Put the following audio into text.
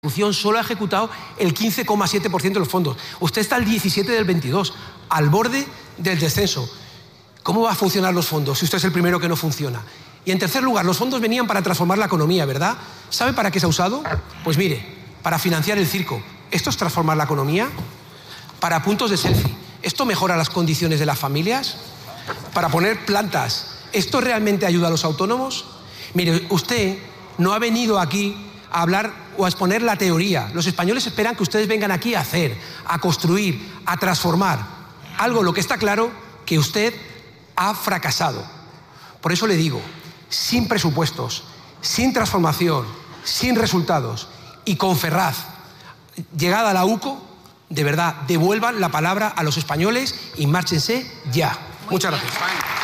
ejecución solo ha ejecutado el 15,7% de los fondos. Usted está al 17 del 22, al borde del descenso. ¿Cómo va a funcionar los fondos si usted es el primero que no funciona? Y en tercer lugar, los fondos venían para transformar la economía, ¿verdad? ¿Sabe para qué se ha usado? Pues mire, para financiar el circo. ¿Esto es transformar la economía? Para puntos de selfie. ¿Esto mejora las condiciones de las familias? Para poner plantas. ¿Esto realmente ayuda a los autónomos? Mire, usted no ha venido aquí a hablar o a exponer la teoría. Los españoles esperan que ustedes vengan aquí a hacer, a construir, a transformar. Algo, lo que está claro, que usted ha fracasado. Por eso le digo, sin presupuestos, sin transformación, sin resultados y con Ferraz, llegada a la UCO, de verdad, devuelvan la palabra a los españoles y márchense ya. Muchas gracias.